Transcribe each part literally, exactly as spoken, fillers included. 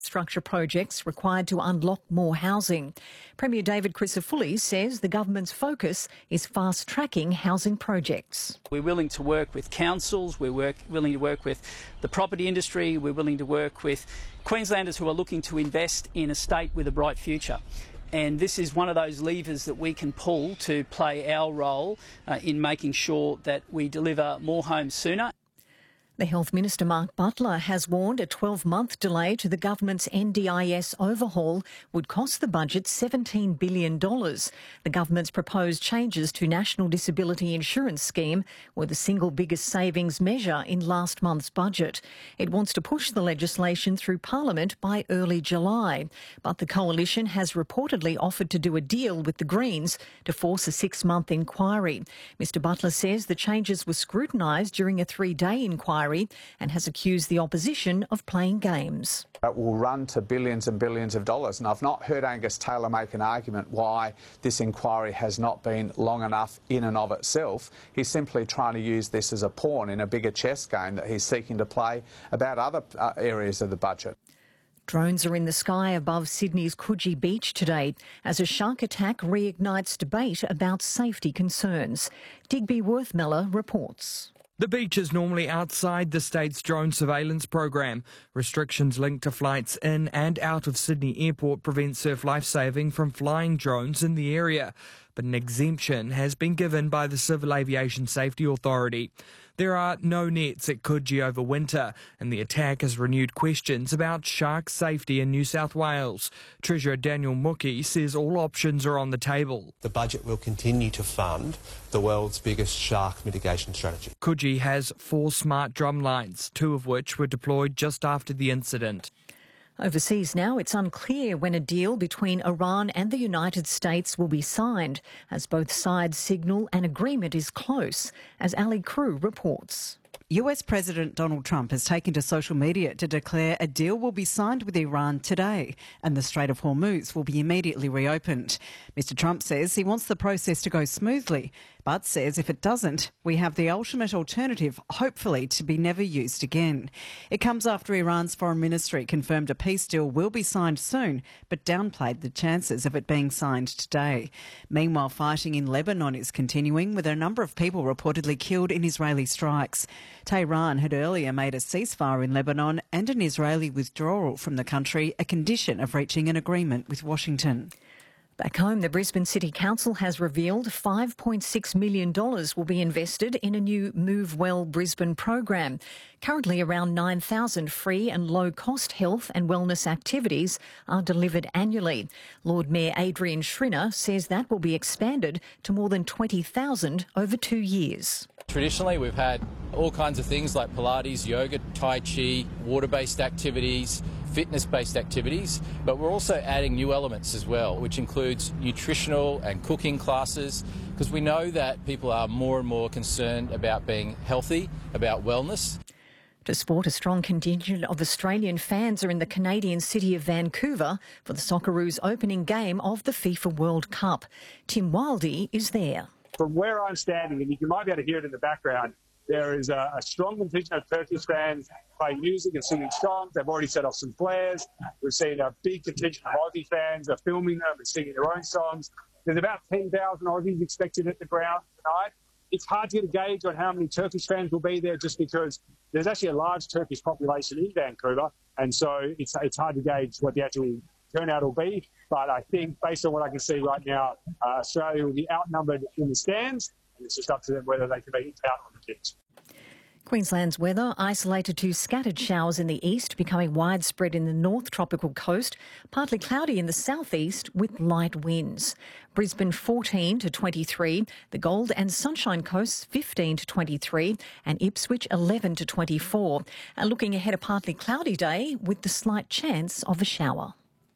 infrastructure projects required to unlock more housing. Premier David Crisafulli says the government's focus is fast-tracking housing projects. We're willing to work with councils, we're work, willing to work with the property industry, we're willing to work with Queenslanders who are looking to invest in a state with a bright future. And this is one of those levers that we can pull to play our role uh, in making sure that we deliver more homes sooner. The Health Minister, Mark Butler, has warned a twelve-month delay to the government's N D I S overhaul would cost the budget seventeen billion dollars. The government's proposed changes to National Disability Insurance Scheme were the single biggest savings measure in last month's budget. It wants to push the legislation through Parliament by early July. But the coalition has reportedly offered to do a deal with the Greens to force a six-month inquiry. Mr Butler says the changes were scrutinised during a three-day inquiry and has accused the opposition of playing games. It will run to billions and billions of dollars, and I've not heard Angus Taylor make an argument why this inquiry has not been long enough in and of itself. He's simply trying to use this as a pawn in a bigger chess game that he's seeking to play about other uh, areas of the budget. Drones are in the sky above Sydney's Coogee Beach today as a shark attack reignites debate about safety concerns. Digby Worthmeller reports. The beach is normally outside the state's drone surveillance program. Restrictions linked to flights in and out of Sydney Airport prevent Surf Lifesaving from flying drones in the area. But an exemption has been given by the Civil Aviation Safety Authority. There are no nets at Coogee over winter, and the attack has renewed questions about shark safety in New South Wales. Treasurer Daniel Mookie says all options are on the table. The budget will continue to fund the world's biggest shark mitigation strategy. Coogee has four smart drum lines, two of which were deployed just after the incident. Overseas now, it's unclear when a deal between Iran and the United States will be signed, as both sides signal an agreement is close, as Ali Crew reports. U S President Donald Trump has taken to social media to declare a deal will be signed with Iran today and the Strait of Hormuz will be immediately reopened. Mister Trump says he wants the process to go smoothly, but says if it doesn't, we have the ultimate alternative, hopefully to be never used again. It comes after Iran's foreign ministry confirmed a peace deal will be signed soon, but downplayed the chances of it being signed today. Meanwhile, fighting in Lebanon is continuing, with a number of people reportedly killed in Israeli strikes. Tehran had earlier made a ceasefire in Lebanon and an Israeli withdrawal from the country a condition of reaching an agreement with Washington. Back home, the Brisbane City Council has revealed five point six million dollars will be invested in a new Move Well Brisbane program. Currently, around nine thousand free and low-cost health and wellness activities are delivered annually. Lord Mayor Adrian Schrinner says that will be expanded to more than twenty thousand over two years. Traditionally, we've had all kinds of things like Pilates, yoga, Tai Chi, water-based activities, fitness-based activities, but we're also adding new elements as well, which includes nutritional and cooking classes, because we know that people are more and more concerned about being healthy, about wellness. To sport, a strong contingent of Australian fans are in the Canadian city of Vancouver for the Socceroos' opening game of the FIFA World Cup. Tim Wildey is there. From where I'm standing, and you might be able to hear it in the background, there is a, a strong contingent of Turkish fans playing music and singing songs. They've already set off some flares. We've seen a big contingent of Aussie fans are filming them and singing their own songs. There's about ten thousand Aussies expected at the ground tonight. It's hard to get a gauge on how many Turkish fans will be there just because there's actually a large Turkish population in Vancouver, and so it's, it's hard to gauge what the actual turnout will be. But I think, based on what I can see right now, uh, Australia will be outnumbered in the stands, and it's just up to them whether they can be out on the pitch. Queensland's weather isolated to scattered showers in the east, becoming widespread in the north tropical coast, partly cloudy in the southeast with light winds. Brisbane fourteen to twenty-three, the Gold and Sunshine Coasts fifteen to twenty-three, and Ipswich eleven to twenty-four. And looking ahead, a partly cloudy day with the slight chance of a shower.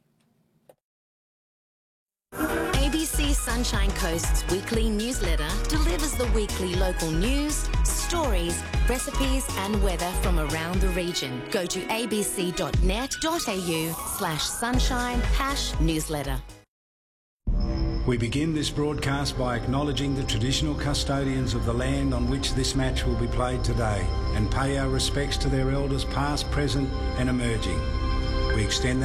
A B C Sunshine Coast's weekly newsletter delivers the weekly local news, stories, recipes and weather from around the region. Go to abc.net.au slash sunshine hash newsletter. We begin this broadcast by acknowledging the traditional custodians of the land on which this match will be played today and pay our respects to their elders past, present and emerging. We extend that